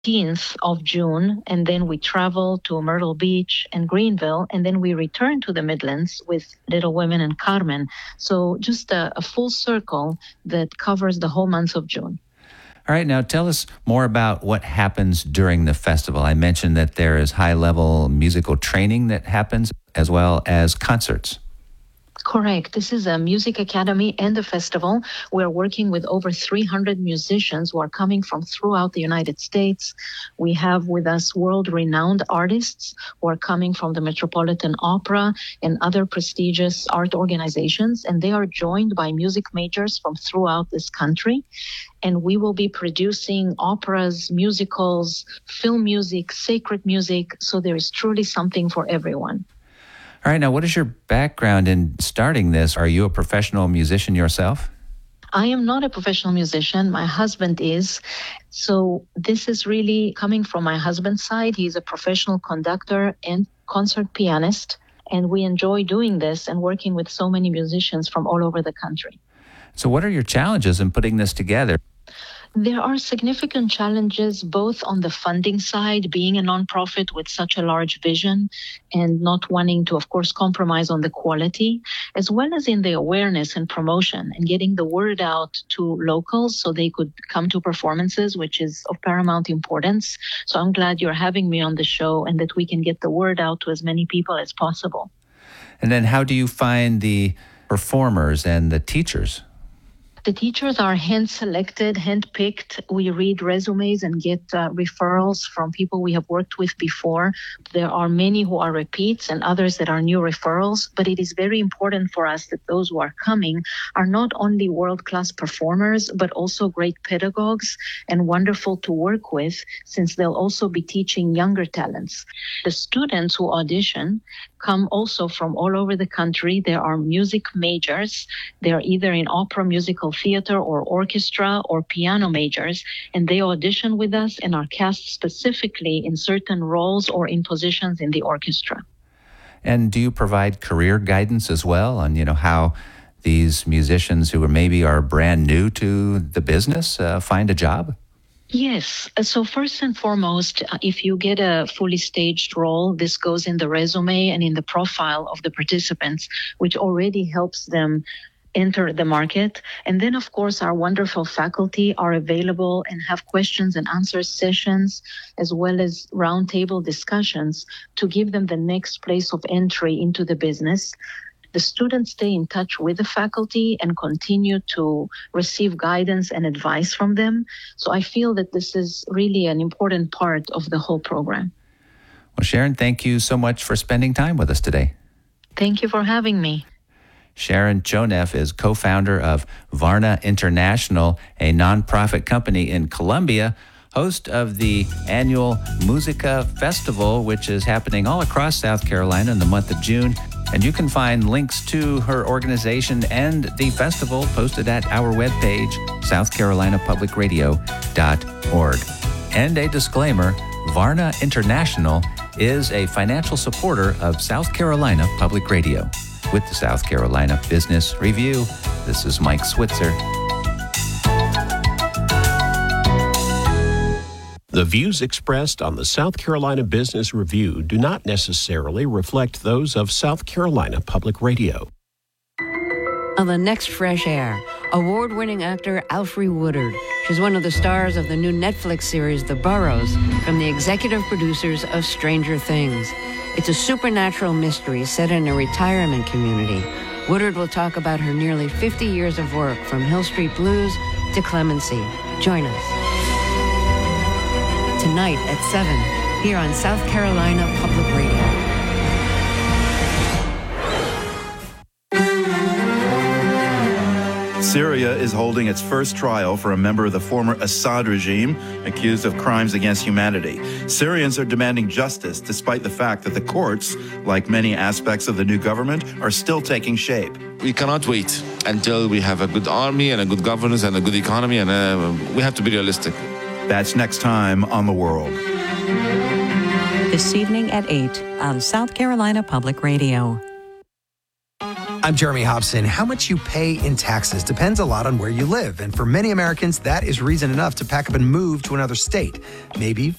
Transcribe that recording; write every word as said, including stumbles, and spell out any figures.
eighteenth of June, and then we travel to Myrtle Beach and Greenville, and then we return to the Midlands with Little Women and Carmen. So just a, a full circle that covers the whole month of June. All right, now tell us more about what happens during the festival. I mentioned that there is high-level musical training that happens, as well as concerts. Correct. This is a music academy and a festival. We're working with over three hundred musicians who are coming from throughout the United States. We have with us world-renowned artists who are coming from the Metropolitan Opera and other prestigious art organizations, and they are joined by music majors from throughout this country. And we will be producing operas, musicals, film music, sacred music, so there is truly something for everyone. All right, now what is your background in starting this? Are you a professional musician yourself? I am not a professional musician. My husband is. So this is really coming from my husband's side. He's a professional conductor and concert pianist. And we enjoy doing this and working with so many musicians from all over the country. So what are your challenges in putting this together? There are significant challenges both on the funding side, being a nonprofit with such a large vision and not wanting to, of course, compromise on the quality, as well as in the awareness and promotion and getting the word out to locals so they could come to performances, which is of paramount importance. So I'm glad you're having me on the show and that we can get the word out to as many people as possible. And then how do you find the performers and the teachers? The teachers are hand-selected, hand-picked. We read resumes and get uh, referrals from people we have worked with before. There are many who are repeats and others that are new referrals, but it is very important for us that those who are coming are not only world-class performers, but also great pedagogues and wonderful to work with, since they'll also be teaching younger talents. The students who audition come also from all over the country. There are music majors. They are either in opera, musical theater, or orchestra, or piano majors, and they audition with us and are cast specifically in certain roles or in positions in the orchestra. And do you provide career guidance as well on, you know, how these musicians who are maybe are brand new to the business uh, find a job? Yes. So first and foremost, if you get a fully staged role, this goes in the resume and in the profile of the participants, which already helps them enter the market. And then, of course, our wonderful faculty are available and have questions and answer sessions, as well as roundtable discussions to give them the next place of entry into the business. The students stay in touch with the faculty and continue to receive guidance and advice from them. So I feel that this is really an important part of the whole program. Well, Sharon, thank you so much for spending time with us today. Thank you for having me. Sharon Choneff is co-founder of Varna International, a nonprofit company in Colombia, host of the annual Musica Festival, which is happening all across South Carolina in the month of June. And you can find links to her organization and the festival posted at our webpage, south carolina public radio dot org. And a disclaimer, Varna International is a financial supporter of South Carolina Public Radio. With the South Carolina Business Review, this is Mike Switzer. The views expressed on the South Carolina Business Review do not necessarily reflect those of South Carolina Public Radio. On the next Fresh Air, award-winning actor Alfre Woodard. She's one of the stars of the new Netflix series The Burrows, from the executive producers of Stranger Things. It's a supernatural mystery set in a retirement community. Woodard will talk about her nearly fifty years of work, from Hill Street Blues to Clemency. Join us tonight at seven, here on South Carolina Public Radio. Syria is holding its first trial for a member of the former Assad regime accused of crimes against humanity. Syrians are demanding justice despite the fact that the courts, like many aspects of the new government, are still taking shape. We cannot wait until we have a good army and a good governance and a good economy, and uh, we have to be realistic. That's next time on The World. This evening at eight on South Carolina Public Radio. I'm Jeremy Hobson. How much you pay in taxes depends a lot on where you live. And for many Americans, that is reason enough to pack up and move to another state. Maybe